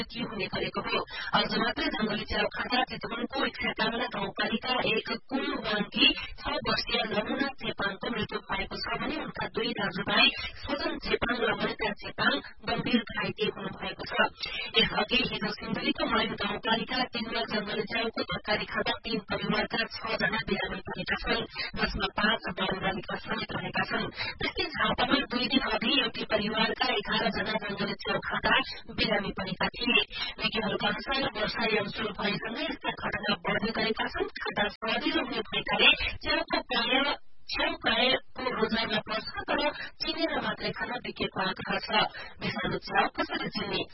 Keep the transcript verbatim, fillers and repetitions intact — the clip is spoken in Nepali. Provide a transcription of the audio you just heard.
के हुने गरेको हो। आज मात्रै जंगली च्याउ खाँदा चितवनको एकाउन्न गाउँपालिका एक कुलवाङकी छ वर्षीय नमुना चेपाङको मृत्यु भएको छ भने उनका दुई दाजुभाइ स्वजन चेपाङ र मनिका चेपाङ गम्भीर घाइते हुनुभएको छ। यसअघि हिजो सिन्धुलीको मलिन गाउँपालिका तीनमा जंगली च्याउको तरकारी खाँदा तीन परिवारका छ जना बिरामी परेका छन्, जसमा पाँच बालबालिका समेत रहेका छन्। त्यस्तै झापामा दुई दिन अघि एउटै परिवारका एघार जना जंगली च्याउ खाँदा बिरामी परेका थिए। विज्ञहरूका अनुसार वर्षायाम शुरू भएसँगै यस्ता घटना बढ़ने गरेका छन्। खाँदा स्वादिलो हुने भएकाले च्याउको प्राय च्याउ प्रायको रोजाइमा पर्छ, तर चिनेर मात्रै खान विज्ञको आग्रह छ। विषालु च्याउ कसरी चिन्ने?